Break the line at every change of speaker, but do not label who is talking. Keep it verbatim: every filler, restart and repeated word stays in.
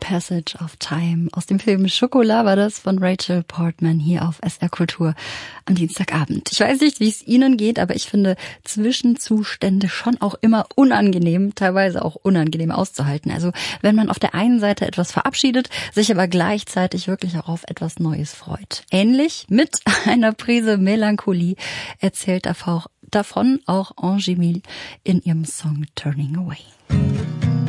Passage of Time. Aus dem Film Schokolade war das von Rachel Portman hier auf S R Kultur am Dienstagabend. Ich weiß nicht, wie es Ihnen geht, aber ich finde Zwischenzustände schon auch immer unangenehm, teilweise auch unangenehm auszuhalten. Also wenn man auf der einen Seite etwas verabschiedet, sich aber gleichzeitig wirklich auch auf etwas Neues freut. Ähnlich mit einer Prise Melancholie erzählt davon auch Angie Mille in ihrem Song Turning Away.